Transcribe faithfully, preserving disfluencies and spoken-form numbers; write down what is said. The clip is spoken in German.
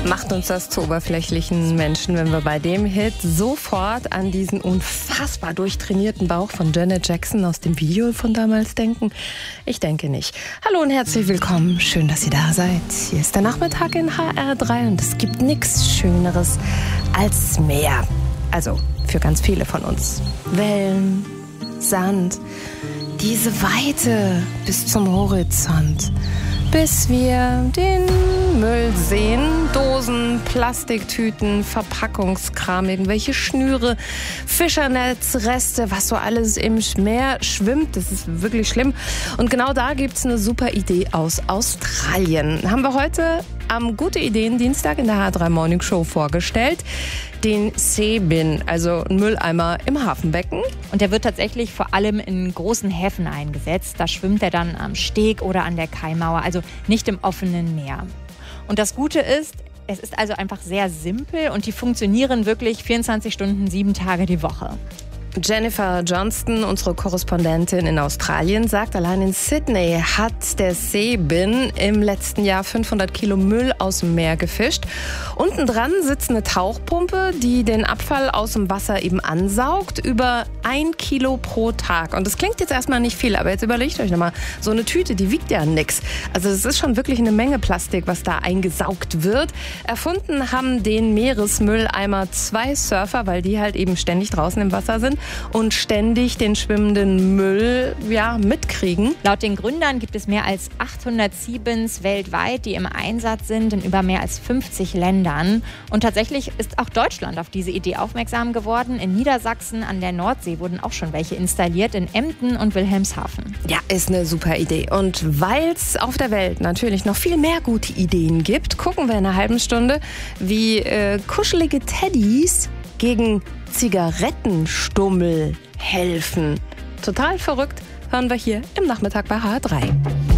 macht uns das zu oberflächlichen Menschen, wenn wir bei dem Hit sofort an diesen unfassbar durchtrainierten Bauch von Janet Jackson aus dem Video von damals denken? Ich denke nicht. Hallo und herzlich willkommen. Schön, dass ihr da seid. Hier ist der Nachmittag in H R drei und es gibt nichts Schöneres als Meer. Also für ganz viele von uns. Wellen, Sand, diese Weite bis zum Horizont. Bis wir den Müll sehen, Dosen, Plastiktüten, Verpackungskram, irgendwelche Schnüre, Fischernetzreste, was so alles im Meer schwimmt. Das ist wirklich schlimm. Und genau da gibt's eine super Idee aus Australien. Haben wir heute am Gute Ideen Dienstag in der H R drei Morning Show vorgestellt. Den Seabin, also ein Mülleimer im Hafenbecken. Und der wird tatsächlich vor allem in großen Häfen eingesetzt. Da schwimmt er dann am Steg oder an der Kaimauer, also nicht im offenen Meer. Und das Gute ist, es ist also einfach sehr simpel und die funktionieren wirklich vierundzwanzig Stunden, sieben Tage die Woche. Jennifer Johnston, unsere Korrespondentin in Australien, sagt, allein in Sydney hat der Seabin im letzten Jahr fünfhundert Kilo Müll aus dem Meer gefischt. Unten dran sitzt eine Tauchpumpe, die den Abfall aus dem Wasser eben ansaugt, über ein Kilo pro Tag. Und das klingt jetzt erstmal nicht viel, aber jetzt überlegt euch nochmal, so eine Tüte, die wiegt ja nix. Also es ist schon wirklich eine Menge Plastik, was da eingesaugt wird. Erfunden haben den Meeresmülleimer zwei Surfer, weil die halt eben ständig draußen im Wasser sind und ständig den schwimmenden Müll ja, mitkriegen. Laut den Gründern gibt es mehr als achthundert Seabins weltweit, die im Einsatz sind in über mehr als fünfzig Ländern. Und tatsächlich ist auch Deutschland auf diese Idee aufmerksam geworden. In Niedersachsen an der Nordsee wurden auch schon welche installiert, in Emden und Wilhelmshaven. Ja, ist eine super Idee. Und weil es auf der Welt natürlich noch viel mehr gute Ideen gibt, gucken wir in einer halben Stunde, wie äh, kuschelige Teddys gegen Zigarettenstummel helfen. Total verrückt, hören wir hier im Nachmittag bei H R drei.